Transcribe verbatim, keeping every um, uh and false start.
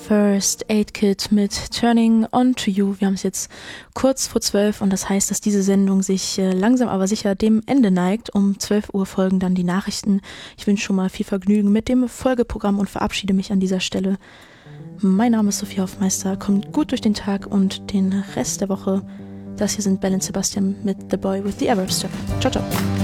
First Aid Kit mit Turning On To You. Wir haben es jetzt kurz vor zwölf und das heißt, dass diese Sendung sich äh, langsam aber sicher dem Ende neigt. Um zwölf Uhr folgen dann die Nachrichten. Ich wünsche schon mal viel Vergnügen mit dem Folgeprogramm und verabschiede mich an dieser Stelle. Mein Name ist Sophie Hoffmeister. Kommt gut durch den Tag und den Rest der Woche. Das hier sind Belle und Sebastian mit The Boy with the Everstep. Ciao, ciao.